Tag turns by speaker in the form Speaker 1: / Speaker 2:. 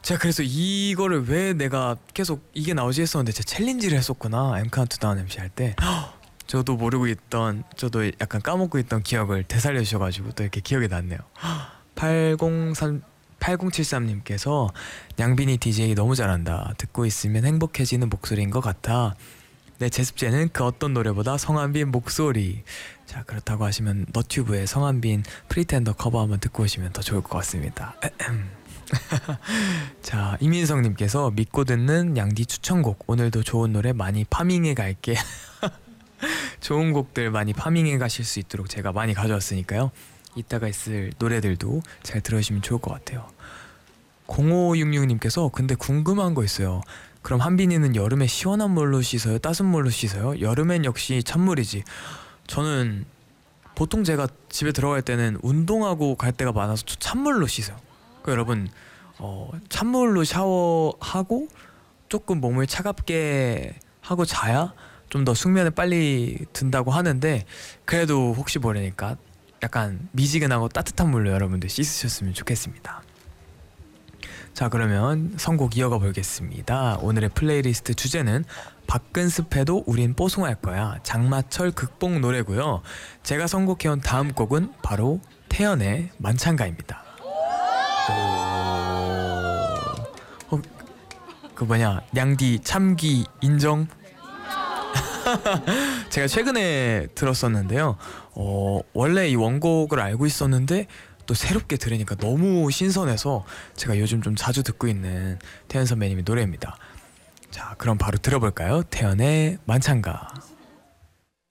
Speaker 1: 제가 그래서 이거를 왜 내가 계속 이게 나오지 했었는데 제가 챌린지를 했었구나. M 카운트다운 MC 할 때. 저도 모르고 있던, 저도 약간 까먹고 있던 기억을 되살려 주셔가지고 또 이렇게 기억이 났네요. 8073님께서 양빈이 DJ 너무 잘한다. 듣고 있으면 행복해지는 목소리인 것 같아. 내 제습제는 그 어떤 노래보다 성한빈 목소리. 자, 그렇다고 하시면 너튜브에 성한빈 프리텐더 커버 한번 듣고 오시면 더 좋을 것 같습니다. 자, 이민성님께서 믿고 듣는 양디 추천곡. 오늘도 좋은 노래 많이 파밍해 갈게. 좋은 곡들 많이 파밍해 가실 수 있도록 제가 많이 가져왔으니까요. 이따가 있을 노래들도 잘 들으시면 좋을 것 같아요. 0566님께서 근데 궁금한 거 있어요. 그럼 한빈이는 여름에 시원한 물로 씻어요? 따뜻한 물로 씻어요? 여름엔 역시 찬물이지. 저는 보통 제가 집에 들어갈 때는 운동하고 갈 때가 많아서 찬물로 씻어요. 그러니까 여러분 찬물로 샤워하고 조금 몸을 차갑게 하고 자야 좀 더 숙면에 빨리 든다고 하는데, 그래도 혹시 모르니까 약간 미지근하고 따뜻한 물로 여러분들 씻으셨으면 좋겠습니다. 자, 그러면 선곡 이어가 보겠습니다. 오늘의 플레이리스트 주제는 박근습해도 우린 뽀송할 거야, 장마철 극복 노래고요. 제가 선곡해온 다음 곡은 바로 태연의 만찬가입니다. 그 뭐냐, 냥디 참기 인정? 제가 최근에 들었었는데요. 원래 이 원곡을 알고 있었는데 또 새롭게 들으니까 너무 신선해서 제가 요즘 좀 자주 듣고 있는 태연 선배님의 노래입니다. 자, 그럼 바로 들어볼까요? 태연의 만찬가.